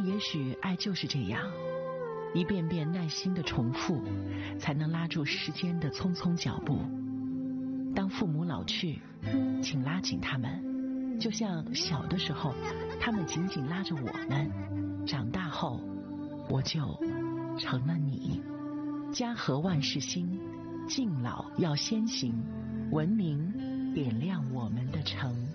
也许爱就是这样，一遍遍耐心的重复，才能拉住时间的匆匆脚步。当父母老去，请拉紧他们，就像小的时候他们紧紧拉着我们，长大后我就成了你。家和万事兴，敬老要先行，文明点亮我们的城。